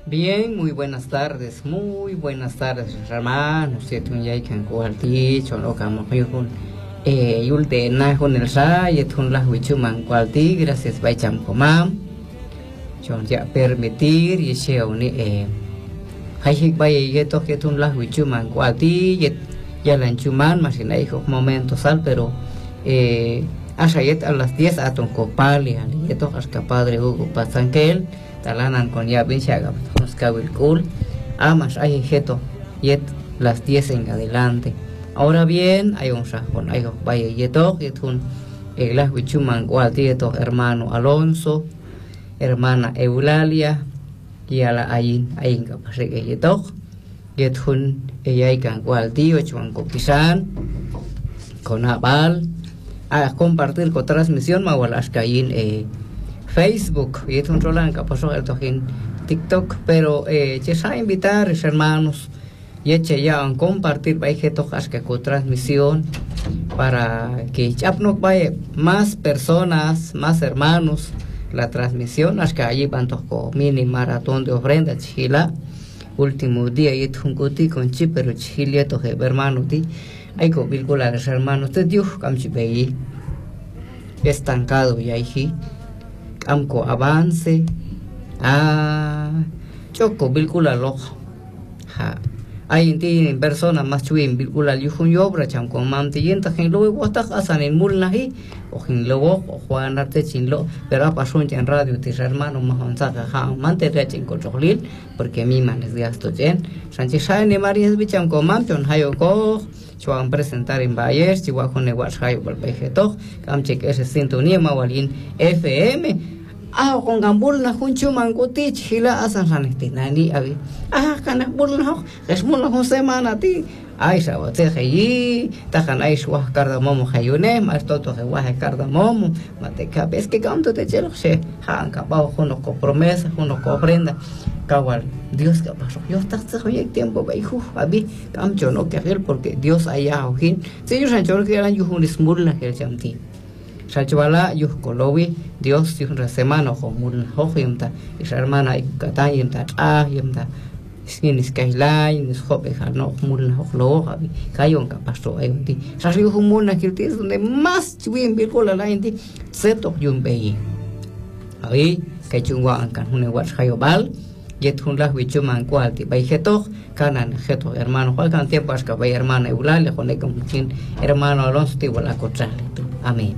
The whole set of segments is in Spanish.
Bien, muy buenas tardes, hermanos. Siete un yai can cualti, cholo camo yun. Yulte na con el sa, yetun la huichuman cualti, gracias by cham comam. Chon ya permitir y sheo ni hay hik bay yeto yetun la huichuman cualti, yet ya la enchuman, más en ahí momento sal, pero hasta yet a las 10 a ton copal y yeto hasta padre Hugo Pazanquel. Talanan con ya bien chaga nos cabe el cool amas hay jeto yet las 10 en adelante. Ahora bien hay un sajón hay vaya yeto yetun las huichuman gualtieto hermano Alonso, hermana Eulalia y a la ayin capaz que yeto yetun ella y can gualtio chuan copisan con abal a compartir con transmisión mawalas cayin Facebook y es un rolan que pasó el tojín TikTok, pero a invitar a los hermanos y ya a compartir tojas que con transmisión para que ya no vaya más personas, más hermanos la transmisión, hasta que allí van con mini maratón de ofrenda chila último día y es un guti con chip pero chile toje hermano ti hay que vincular a los hermanos de Dios camchipeí estancado y ahí amco avance choco vilcula loja hay en persona más chuin vilcula yujun yobra cham con mam tiyenta gen lo guasta asan en mulnahi o gen lo o juan arte chinlo pero pasó en radio tis hermano mahanza ja manteria chin con choglil porque mi man es gasto chen sanchi shane marías bicham con mam ton hayo ko chuan presentar en Bayer chihuahua con neguas hayo por vegeto camche que ese sintonía mawalin FM con gambul na juncho manguti chila asan sanestinani abi kana bulna es mula con semana ti ay sabate hayi tajan ay suah cardamomo hayune más toto que guaje cardamomo mate cabes que canto te chelo se han capao con los compromisos con los ofrenda kawal Dios que pasó yo hasta hoy tiempo baijo abi camcho no que hacer porque Dios allá ojin si yo sancho que eran yujun smulna el chamti Salchuala yus kolowi Dios yus semana homul hojimta is hermana ikatayimta yimta sinis kailay nis hope no mul hojlo habi kayon kapasto ayunti sasi humul na kirtis donde más bien virgola la inti seto yumbei ahí que chungwa ankan hune wat hayobal yetun la huichuman cualti bay jeto kanan jeto hermano juegan tiempo hasta bay hermana Eulalia con el hermano Alonso tibo la cochale amén.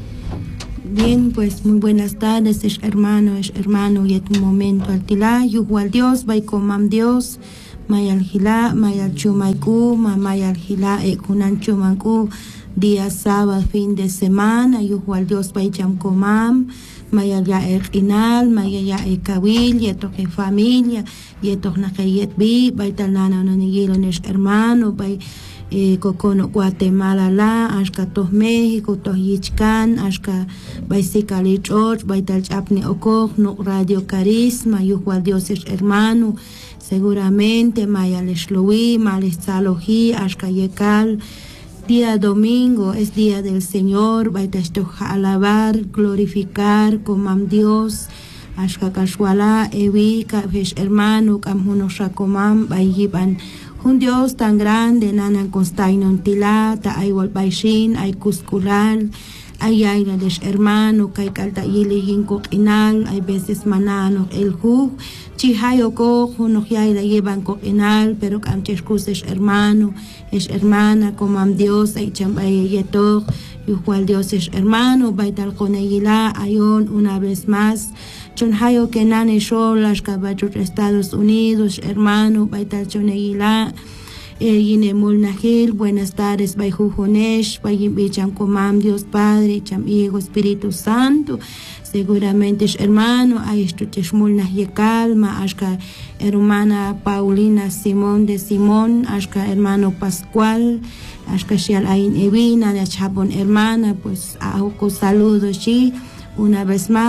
Bien, pues muy buenas tardes, es hermano, y en un momento altilá, yuhual Dios, baikomam Dios, mayal gila, mayal chumaiku, mayal gila, kunan chumanku, día sábado, fin de semana, yuhual Dios, baicham komam, mayal ya inal, mayal ya kabil, yeto que familia, yeto na que yet bi, baital nana no nigilo es hermano, bai Cocono Guatemala la ashka tos México tos Yichcan ashka Baisicali Church Baital Chapni Okok no Radio Carisma Yuhual Dios es hermano seguramente Maya Leshloí Malestalojí ashka Yekal día domingo es día del Señor Baital alabar glorificar comam Dios ashka Kashwala Ewi Kavesh hermano Kamhuno Shakomam Bayiban un Dios tan grande, nanan constainon tila, ta ay walbaishin, ay cuscural, ay des hermano, kay kalta yiligin inal, ay veces manano el hu, chihayo ko, uno la llevan inal, pero camchescus es hermano, es hermana, como am Dios, ay chambay yetok, yuhual Dios es hermano, baital con ella, ayon una vez más. Chonhayo que nane shol las caballos Estados Unidos, hermano, baital choneguila, yine mulnahil, buenas tardes, baijujonesh, bayibicham comam Dios Padre, cham Hijo, Espíritu Santo, seguramente es hermano, hay estuches mulnah calma, ashka hermana Paulina Simón de Simón, ashka hermano Pascual, ashka shial ain evina, de chabón hermana, pues a saludos, sí, una vez más.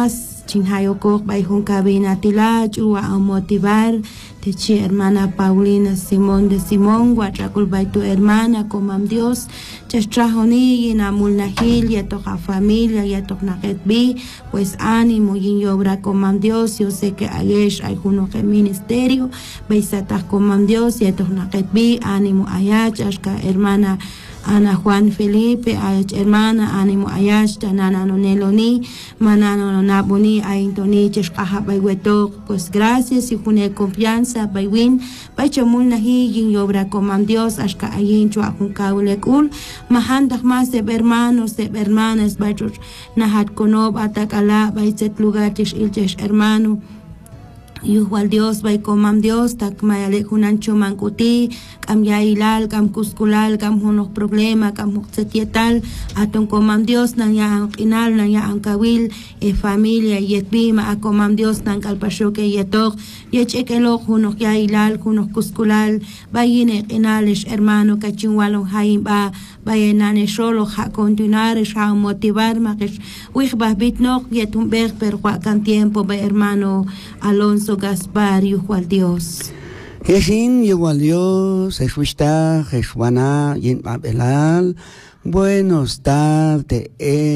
chinhayokok bay jun cabina tila chua a motivar te chi hermana Paulina Simón de Simón guachacul bay tu hermana comam Dios chastrajoni yina mulnahil ya toca familia ya toca bi pues ánimo y obra comam Dios yo sé que ayesh hay uno que ministerio bay satah comam Dios ya toca bi ánimo ayach ashka hermana Ana Juan Felipe, hermana, ánimo ayash, nana no neloni, manano no naboni, aintoni, cheshkaha baywetok, pues gracias y june confianza, baywin, baychamul nahi, yin yobra comam Dios, ashka ayin chua junkaulekul, mahandak más de hermanos, de hermanas, baychur, nahat konob, atakala, bayzet lugar, chesh ilchesh hermano, Yuhual Dios, bay comam Dios, tak mayale hunan chumankuti, kam yailal, kam kuskulal, kam hunok problema, kam huksatietal, aton comam Dios, nang yaang inal, nang yaang kawil, familia, yet bima, a comam Dios, nang kalpasyoke yetok, yet ekelok, hunok yailal, hunok kuskulal, bayine inalish, hermano, kachingwalong haimba, bayenane solo, ha continuares, ha motivar, makish, wikbah bitnok, yet humber, per kan tiempo, bay hermano, Alonso Gaspar, Yuhual Dios. Jesín, Yuhual Dios, Jesústa, Jesuana, Yin Abelal, buenos tardes,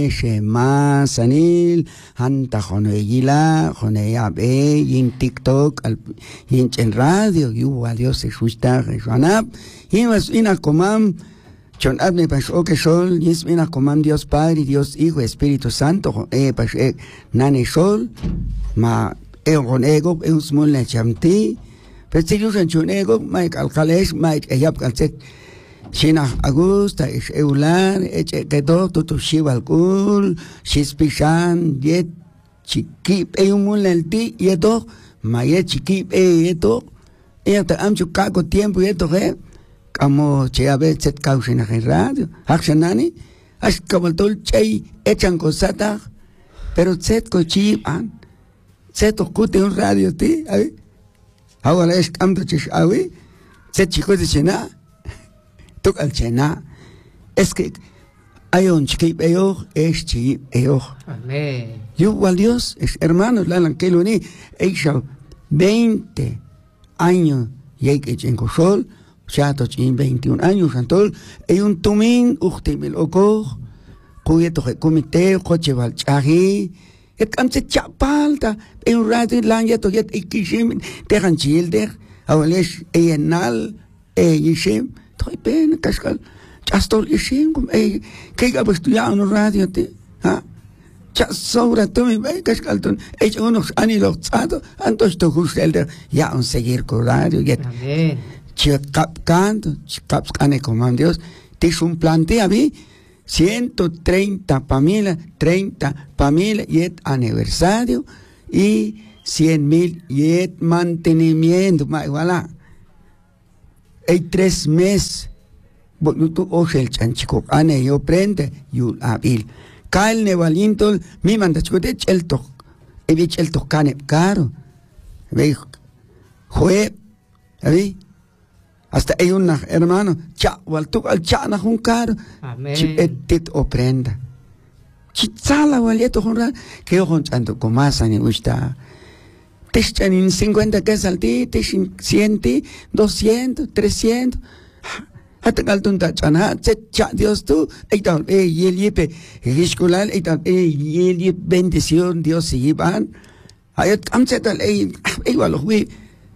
Shema, Sanil, Hanta Joneila, Joneabe, Yin TikTok, Yin Chen Radio, Yuhual Dios, Jesústa, Jesuana, Yin was Ina Comam, Chon Abne Pasho que Sol, Yis Ina Comam Dios Padre, Dios Hijo, Espíritu Santo, Pashe, Nane Sol, Ma, con ego es muy lechamti pero si yo soy ego Mike alcaldes Mike eyap calcet China Augusta es eular eche que todo tu shivalkul shispishan yet chiqui muy lenti yeto maye chiqui yeto te amchu caco tiempo yeto como che a veces causina en radio accionani as como todo chay echan cosata pero set cochipan se tocute un radio ti, ahora es canto chichawi, se chico de chena, toca el chena, es que hay un chiquipeo, es chiquipeo. Amén. Yo, al Dios, es hermanos, la lanquelo ni, ella 20 años, y hay que en Cosol, ya tochin 21 años, entonces, hay un tumín, uchtimil oco, cuyeto de comité, coche valchaji, Kamse chapalta, en radio lanya to yet ikishim, tegan childer, awalesh eyenal, yishim, toy pen, kaskal, chastol ishim, que gabas tu ya un radio te, ha? Chasora to mi bay, kaskalton, unos anilos sato, antos to hustelder, ya un seguir con radio, yet. Amén. Chikap canto, chikap cane comam Dios, tis un plante a mí. 130 familias, 30 familias, yet aniversario y 100,000 yet mantenimiento, voilà. Hay 3 meses, tú oye el chanchico, ane yo prende, yul abil. Kail nevalintol, mi manda chude chelto, evi chelto cane caro, ve, jue, ¿sabes? Hasta hay un hermano, tú al chana un caro, chipetit oprenda. Chitzala walieto honra, que yo honchando con más ni gusta. Techan en 50 que salti, techan 100, 200, 300. Hasta caltun tachana, cha Dios tú, eitan, yepe, escolar, eitan, yep bendición, Dios se llevan. Ayat amsetal, igual, güey.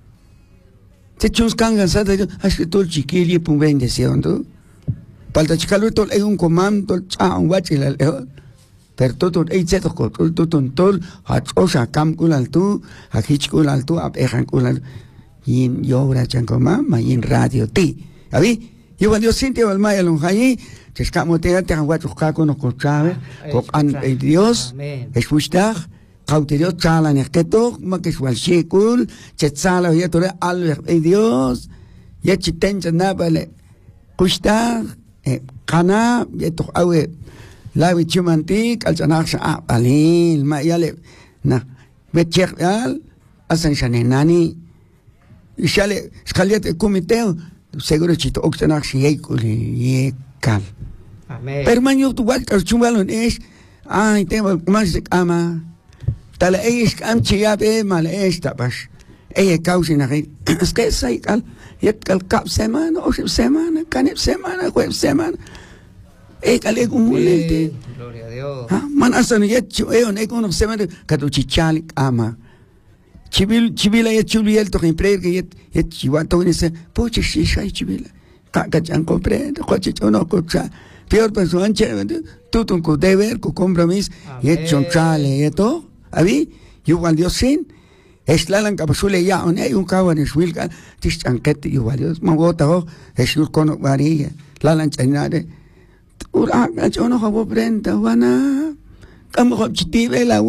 Se chuscan gansada, has que todo el chiquillo pun bendición, ¿no? Para el chiquillo todo hay un comando, un guachila, pero todo hay cierto todo, a cam culal tú, a hitch culal tú, a pejan culal, y en yobra chancomama, y en radio ti. ¿A ver? Yo cuando siento al maya lonjaí, te escamo te han guachos caco no cochave, con Dios, es justa. Cauterio chala ni que to, ma que sual shekul, chala ya tore al Dios, ya chitencha na vale, kushta, kana, ya to awe, la vichumantik, al chanaksha alil, ma yale, na, betchek al, asan shanenani, shale, skaliat comiteo, seguro chito oxanakshi yekul, yekal. Amén. Pero man yo tu wal, chumbalon es, ay, tengo más de ama. tala eish amchi ya be mal esta bash ey causina rey es que sai cal yet cal cap semana o semana canep semana jueves semana ey cal egumulete Gloria a Dios. man asan yet on egon semana kadu chichali ama chibila yet chuliel to imprer que yet chiwato ni se poche shisha chibila ka chan comprende coche no cocha peor persona tú con deber con compromiso yet chonchale yeto abi igual Dios sin es la lanca pasule ya un cabo en swilga tis chanquete igual Dios magota es con varilla la lancha nade ura yo no hago prenda wana como chitibe la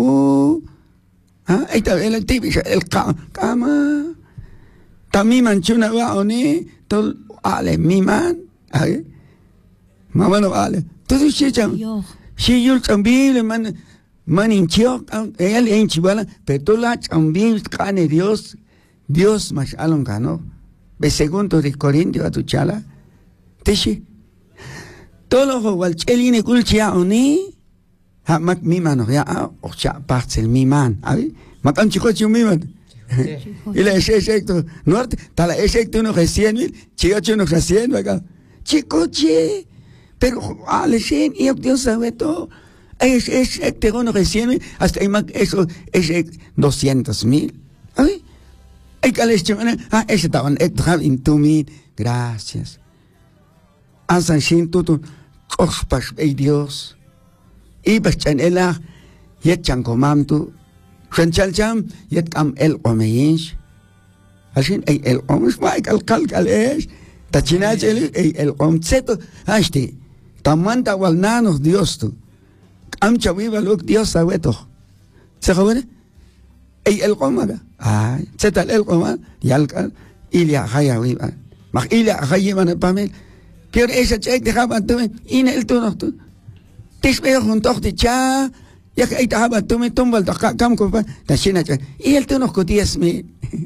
ahí está el tibi el cama también manchuna va oni todo ale mi man ahí mamá no vale todo si yo también man hinchió él hinchibala pero tú la también cane Dios más alon ganó de segundo de Corintios a tu chala tishi todo lo cual cheline culchia oni ha mak mi mano ya o cha parcel mi man abi makan chico chiu mi man y la ese norte tala ese uno recién chico uno recién acá chico che pero ale sin y Dios sabe todo es te uno recién hasta eso es 200,000 abi hay que les ese estaban en tu mi gracias asan sin tu ospas ey Dios y bachan ela yet chan comam tu chanchal cham yet am el omeish ashin ey el omish Michael calcales tachina chele ey el omseto hasti tamanta walnanos Dios tu am chaviva look Dios sabeto se joven ey el omaga ay setal el oma yalkal ilia haya wiba mag ilia haya man pamel pero esa check dejaba tú in el turno tú te espero junto a ti cha ya que ahí dejaba tú me tumba el cam con la china y el turno con 10,000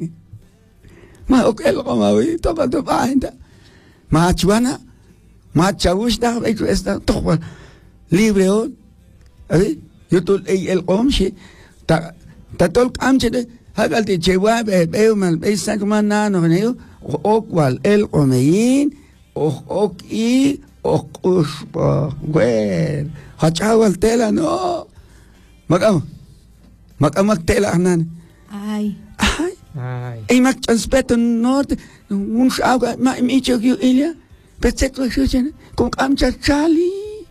ma ok lo como vi toma tu paenda ma chuana ma chabush da eso está todo libre o yo tú el omshi ta todo amche de hagal te chewa be mal be sa como nano ne o cual el omein y güey, hachawal tela no, magam tela nan, ay, y mag transpeto norte, un agua, ma micho que ilia, perfecto eso con amcha chali,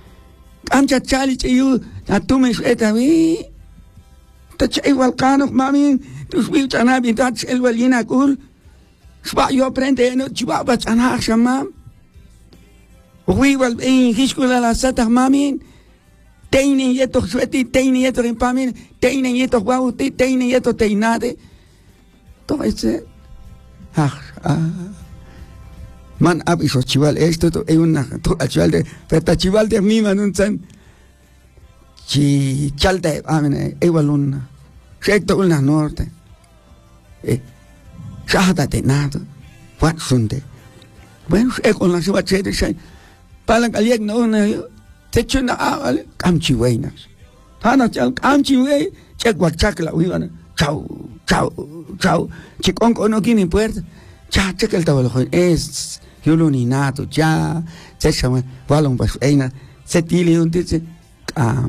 chiu, a tu me sueta vi, te chay walcano mami, tu suil chanabi tats el valina cool. Yo aprende no chubaba chanah shamam. Huiwal en hiscula la sata mamin. Teine yeto sueti, teine yeto rimpamin, teine yeto guauti, teine yeto teinade. Todo ese. Man abiso chival esto es una chival de pero chival de mi manunsan. Chi chalde amene igualuna. Recto una norte. Shahada de nada, what sunde. Bueno, con la ciudad de Shay, Palan Aliek no, te chuna aval, camchi weinas. Hana chal, camchi wey, check what chakla, we van, chau, chicon no kini puerta, cha, check el tablo, es, yuluninato, ya, se llama, balon pas, eina, se tili un dice, a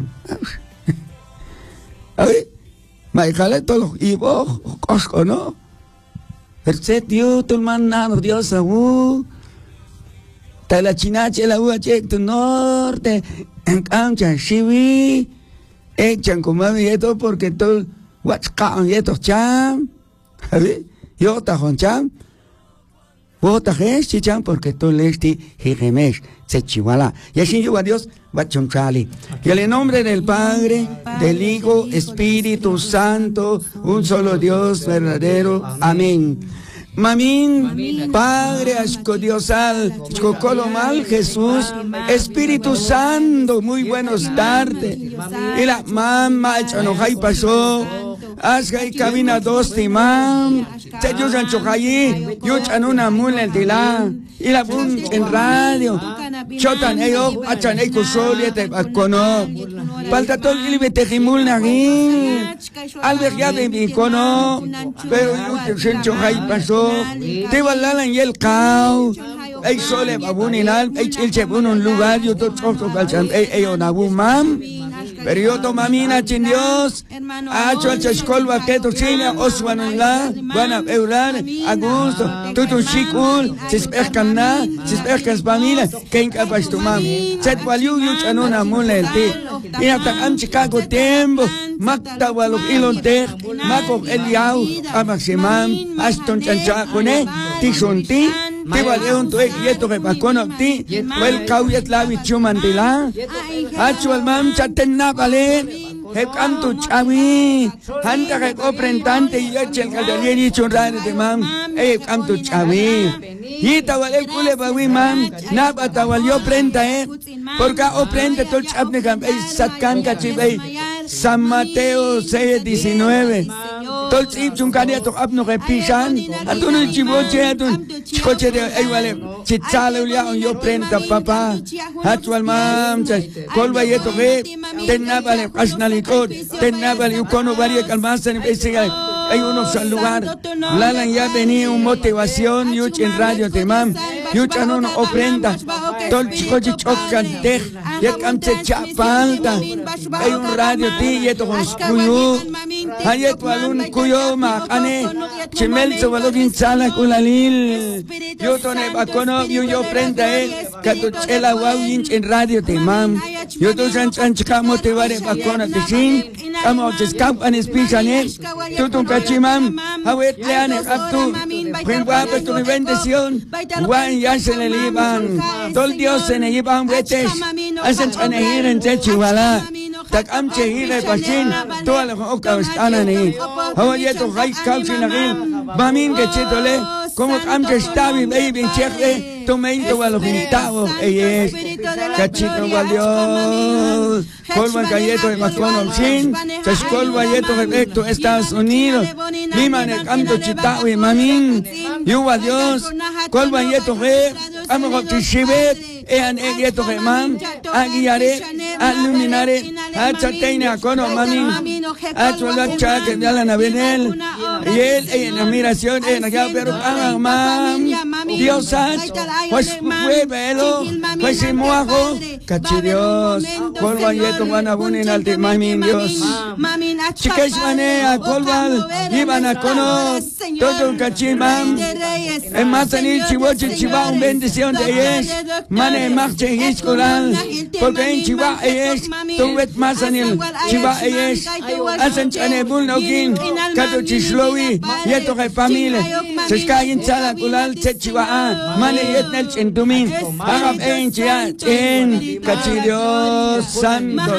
ver, Maikale todo, y vos, cosco, ¿no? Percet Dios, tu hermano, Dios, ta la chinache la uache, tu norte, en camcha, shiwi, echan como a mí esto porque todo, what's y esto cham, yo tajon cham, vos tajes chicham porque todo lesti, jiremesh, se chihuala. Y así yo a Dios, Bachonchali. Y en el nombre del Padre, del Hijo, Espíritu Santo, un solo Dios verdadero. Amén. Mamín, Padre Ascodiosal, Chocolomal, Jesús, Espíritu Santo, muy buenos tardes. Y la mamá, Chanojay pasó. Asgay cabina 2 timam, se yusan chojayi, yuchan una mula el tilá, y la bun en radio, chotan ellos, achan ellos soliete, bacono, falta todo el tejimul nagin, alberg ya de mi cono, pero yo te siento ahí pasó, te valalan y el cao, hay sole babuninal, hay chilchebun un lugar, yo todo choco calzan, hay una bumam. Pero yo tomamina chin Dios, hecho el chescolva que tu chile, oswanula, buena eular, a gusto, tutu chicul, chispercan na, chispercas familia, que incapaz tu mami. Set valiu yu chanuna mule el ti. Y hasta am Chicago tiempo, makta waluk ilonte, mako el yau, a maximam, aston chanchacone, tixonti. Te valieron tu yeto que pacono ti, el cauyet la bichumandila, hacho el mam chatenna vale, he canto chavi, hanta que coprentante y eche el calderier y churrare de mam, he canto chavi. Y tawal el cule bawi mam, napa tawal yo prenda porque o prenda todo chapne cam, satkan cachibay, San Mateo 6:19. Todo el chuncaria to abno repisan, atun el chiboche atun chicoche de iguale, chichale ulia yo prenda papá, actual mam, colva yeto que tenabale asnalicot, tenabale ucono varia calmasen y hay unos al lugar, Lalan ya venía una motivación, yuch en radio temam, yuch anon ofrenda, todo el chicoche chocan tej, ya camche chapalta, hay un radio ti yeto con cuyo, hay alun cuyo macane, chimelzo valogin sala kulalil, yo tone bacono, yo ofrenda catuchela wawinch en radio temam, yo to san chica motivare bacona te sin, como chiscampan espichane, tutun cachimam, awet leane aptu, primba tu bendición, guan ya se le liban, todo Dios se le liban vetes, hacen chanehir en techiwala, tak amche hire pasin, toda la oca estana ni, oye tu hay causin agil, bamin que chetole, como amche stabi baby cheque, tomento a los pintavos, es, cachito Dios, colma galleto de macono sin, se escolva galleto de Estados Unidos, liman el canto chitao y mamin, yuva Dios, colma galleto de, amo con tishibet, ean galleto de man, aguiare, aluminare, achateine a cono mamin, acholacha que ya la navenel, y él en admiración, en aquella pero mam, Dios hach, pues fue velo, pues se muajo, cachidios, colma galleto van a bunin al mamin Dios, chicas manea, colval, iban a cono, todo un cachimam, en masanil chivoche chiva un bendición de es, mane marche hiscolal, porque en chiva es, tu vet masanil, chiva es, hacen chane bulnokin, cato chislowi, yeto que familia, se caen chala culal, se chiva, mane yetnel chentumin, agap en chia, chen, cachidios, santo,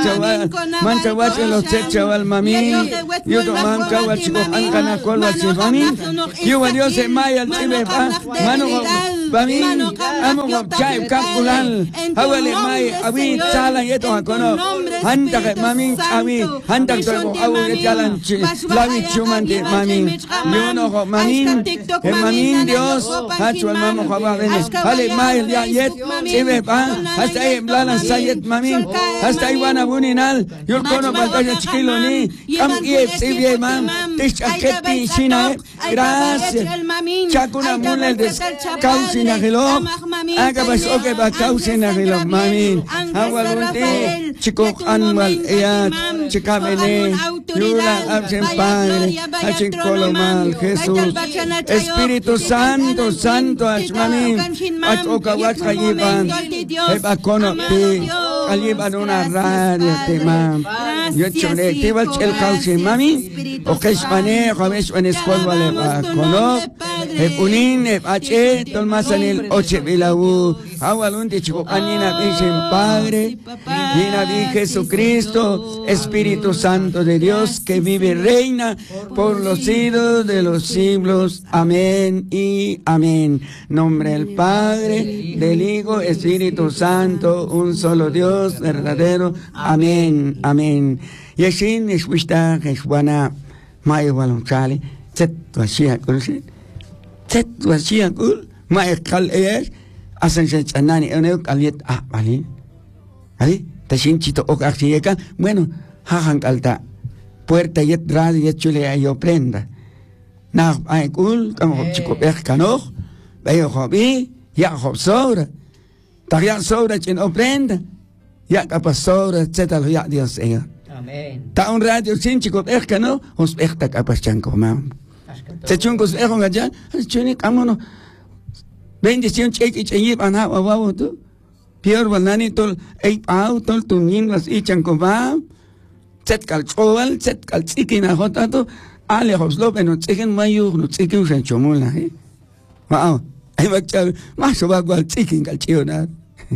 mancha guache los chaval mami, yo tomam kawa chico ancana colva chifami, yo a Dios se maya el chive pa, mano mami, amo chai capulal, awale mai, awi chala yeto akono, hanta que mami, awi, hanta que awi chalan lavi chumante mami, yo no mami, mami Dios, hacho el mamo jaba vene, ale mai ya yet, chive pa, hasta ahí blalan sayet mami, hasta ahí van a buninal, yo cono batalla chiquilo ni, cam y si bien mam, te chaqueti china, gracias, chacuna mule de causina reloj, haga paso que va causina reloj mami, agua lunte, chico anual ea, chica bene, yura absen padre, hachin colomal Jesús, Espíritu Santo, Santo mami, achoka wacha yiban, eba cono pi, aliban una radio te mam, yo chone, te va el cauce mami, o que es mané, joves en escuela le va cono, unin, ache, tolmasan el oche bilau, agualunte chico anina dicen Padre, llena de Jesucristo, Espíritu Santo de Dios que vive y reina por los siglos de los siglos. Amén y amén. Nombre del Padre, del Hijo, Espíritu Santo, un solo Dios verdadero. Amén, amén. Y así es vista que es buena, mai walunchale, set vacía culse, set vacía cul, mai cal es, asan se chanani, ene caliet, vale, vale, Tashinchito okaxiyekan, bueno, jajan kalta, puerta yet radio yet chule ayo prenda. Na ay kul, como chico percano, veo hobby, ya hob sobra. Tagya sobra chin prenda. Ya capaz sobra, etcétera, ya Dios Señor. Amén. Ta un radio sin chico percano, os perta capaz chanco mam. Se chungos ejon allá, chuni camono. Bendición cheque cheque pana wawo tu. Pior banani tol ei pau tol tunin las ichan kova. Set kal choval, set kal tsikina hotato. Ale hoslo beno tsikin mayu no tsikin shan chomula he. Wow. Ay bakchal, más va igual tsikin kal chiona.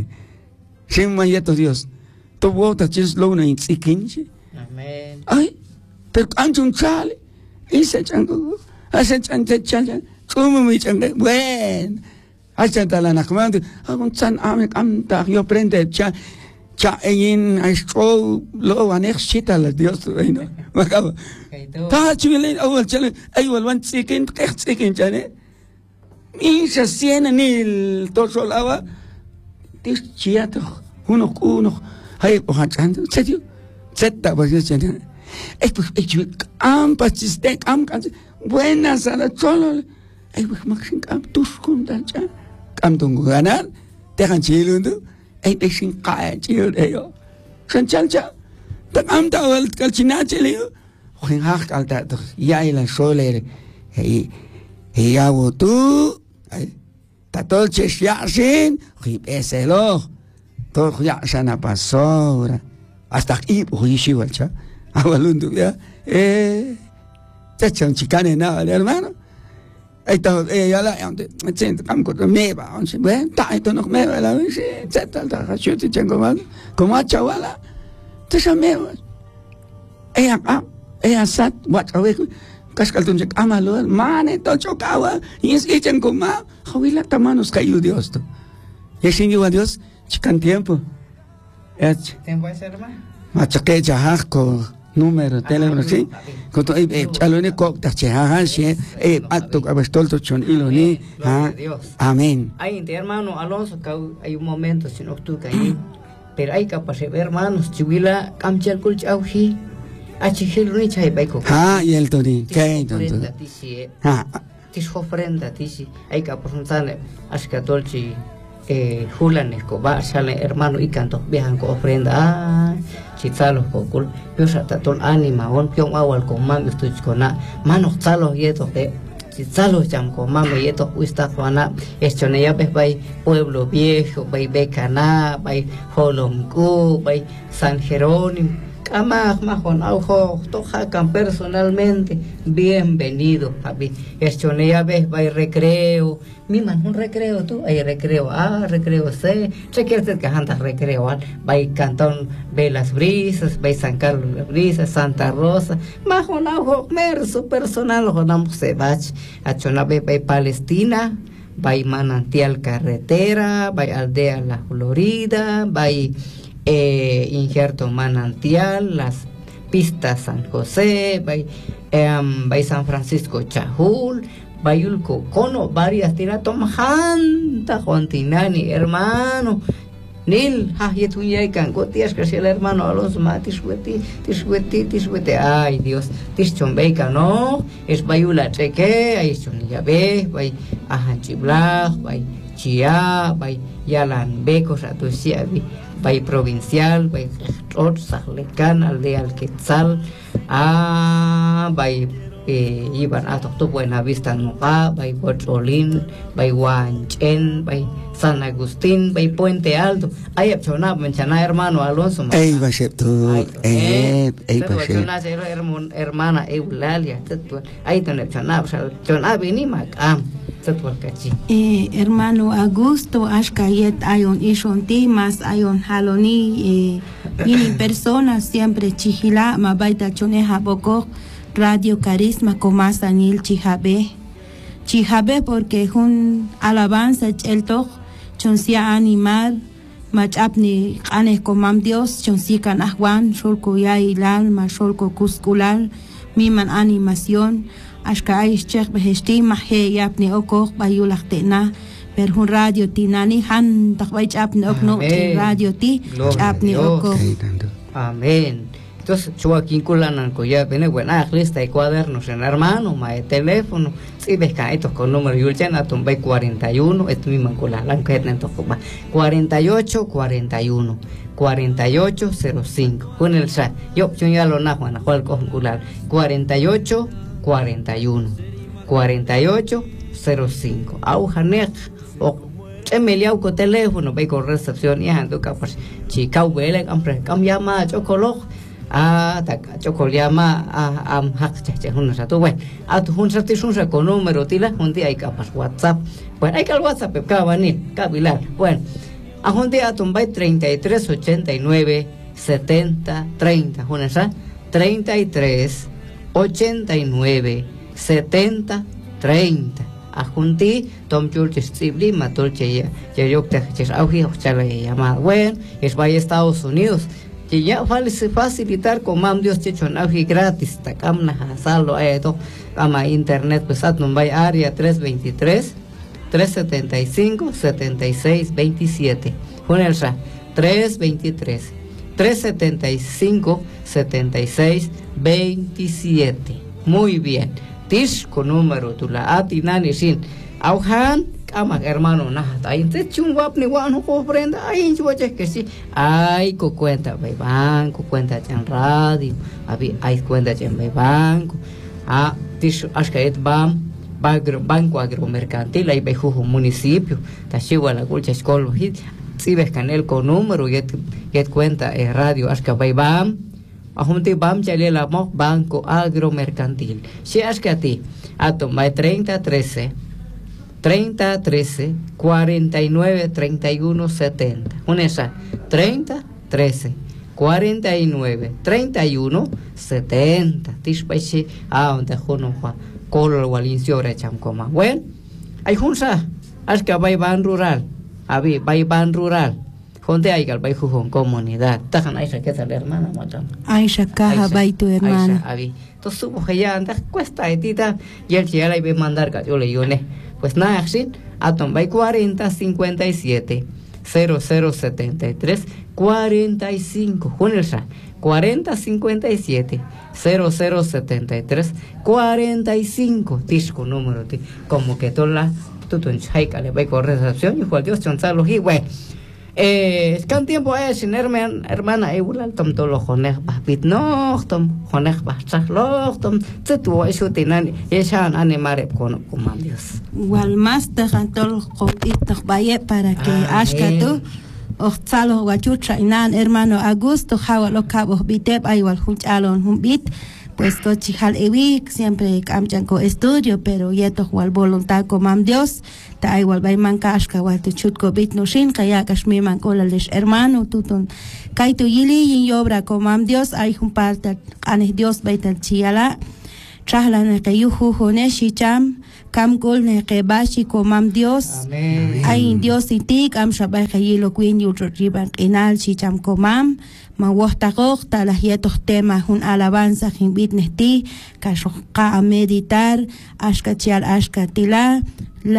Sin mayeto Dios. To wota chis lona in tsikin. Amén. Ay, pero anchun chale. Ise chango. Hace chante chale. Como mi changue. Bueno. Hace tala nakmando. Agun chan amek amta yo prende cha in I scroll low an chita la Dios reino. Macaba. Ta chile awal chale. Ayol wan tsikin tsikin chane. Isa siena nil tosolaba. Tis chiato. Uno. Hay ochando. Serio. Zeta pues chane. Pues am pasistek am kan. Buenas a la cholo. Ay pues maxin am tuskun tancha. Am tunggu ganar. Tekan chilundu. Ay desin kaya chil yo. Sanchalcha. Tak am tawal kalchina chilio. Ojen hak alta to. Ya ila soler. Hey ya tu. Ta tol chesyasin. Rip eselo. Tol ya sana pasora. Hasta aquí oishi walcha. Awalundu ya. Chachon chicane nada, hermano. Ahí está, ya la siento, camco me va, bueno, está esto no me va la vez, etcétera, yo te tengo mal, como a chavala, te llamé, ella sat, what a ver, cascaltón de amalo, mane, todo chocaba, y es echan como, jovila tamanos cayó Dios, tú, y así a Dios, chican tiempo, ¿Tiempo es hermano? machaque jajaco. Número, teléfono, sí. Cuando hay chalone coctas, chehaje, acto abastolto chon iloni. Amén. Hay hermano Alonso, hay un momento si no tú caí, pero hay capaz de ver hermanos, chihuila, camchel culch auji, achijil ni chay baiko. Y el toni, ¿qué entonces? Tis ofrenda, tisi, hay capaz un sale, ascatolchi. Julan Escobar sale hermano y canto viajan con ofrenda chitalos con yo satatol anima on pion awal con mami estoy con manos talos yetos de chitalos jam con mami yetos uista juana esto ne ya ves vai pueblo viejo vai becana vai holomku vai San Jerónimo más con ojo tojacan personalmente bienvenido papi esto ne ya ves vai recreo mi man un recreo tú hay recreo recreo C chequearte que andas recreo vai cantón ve las brisas vai San Carlos las brisas Santa Rosa más un ojo merso personal ojo damos se bach a chona vai Palestina vai Manantial Carretera vai Aldea La Florida vai Injerto Manantial las pistas San José vai San Francisco Chajul Bayulco Cono varias tiratom janta Juantinani hermano Nil yetuñay cancotias que el hermano Alonso tishueti ay Dios tischombeika no es bayula cheque ay chonilla be bay ajanchibla bay chia bay yalan becos a tu siabi bay provincial bay Otzalecan aldea Alquetzal bay iban a todo Buena Vista Nuga, by Bocholín, by Huanchen, by San Agustín, by Puente Alto. Ahí apchona mencionar hermano Alonso. Ey, va a ser tú. Ey, va a ser hermana Eulalia. Ahí te apchona, chona vinima. Hermano Augusto, Ashkayet, Ayon Ishonti, más Ayon Haloni, mini personas siempre chihila, mabaita choneja boko. Radio Carisma con más Daniel Chijabe porque es un alabanza el toj chonsia animal machapni anes comam Dios chonsi kan ahwan sholko ya ilal ma sholko kuskulal miman animación ashka aish chek behesti mahe yapni okok bayulaktena per hun radio ti nani han tak bai chap no no radio ti chap ni oko. Amén. Entonces, yo aquí culanan ya viene buena lista de cuadernos en hermano, de teléfono, si ves que estos con número yulchen a tumbe 41, esto mismo culanan que en toco 48 41 48 05. Con el chat, yo ya lo najo en la cual concular 48 41 48 05. Aujanek o Emiliao con teléfono, ve con recepción y ando capaz. Chica, huele, cam llama chocolate. Chocolama am hak che hun satu we tu hun satu sun sa con número tila hun dia capas WhatsApp bueno hay que el WhatsApp ka bani ka bilal bueno a hun dia tumbai 33 89 70 30 hun esa 33 89 70 30 a junti tom church stibli matolche ya yo te ches auji chala llama bueno es vaya Estados Unidos que ya facilitar con mam Dios chechonauji gratis takamna hasalo esto ama internet pues atnumbay área 323 375 76 27 Junelsa 323 375 76 27 muy bien tish con número tu la atinani sin auhan ama hermano nah ahí te chungwap ni wan ko prenda ahí chuche que sí ay co cuenta be banco cuenta en radio abi hay cuenta en be banco tish ashkaet banco agromercantil ahí be jujo municipio tashiwa la culcha escolo hit si ves canel con número y cuenta radio ashka be bam ahunti bam chale la mo banco agromercantil si ashkati atom by 30 13 49 31 70 unesa 30 13 49 31 70 tishpaishi donde juno color walinsiora chamcoma bueno hay junsa aska bay ban rural abi bay ban rural jonde hay gal bay jujón comunidad tajan aisha que tal hermana macham Aisha caja bay tu hermana abi to subo que ya anda cuesta etita y el ya le ve mandar que yo le yone pues nada así atom by 40 57 0073 45 Junelsa 40 57 0073 45 disco número como que toda tutun chaika le va con recepción y cual Dios chonzalo y güey kan tiempo sin hermana eulal tom to lo jonek ba bit no tom jonek ba chalo tom tu eso tinan eshan animare con Dios igual más te cantó copitos vaya para que ashkatu oxalo guachucha inan hermano Augusto jawalo cabo bitep igual junchalon bit pues to chihal ewi siempre camchan con estudio pero yeto igual voluntad con Dios ta igual bay mankashka wa tu chutko bit no shin kaya kashmi man kolalish hermano tutun kai tu yili yin yobra con Dios ay un parte ane Dios baital chiala chahla ne kayuhu hone shicham kam gol ne kebashi con Dios ay Dios itik am shabay kayilo queen yu riban inal shicham komam ma wahtagohta las yetos temas un alabanza hin bit nesti ka a meditar ashka chial ashka tila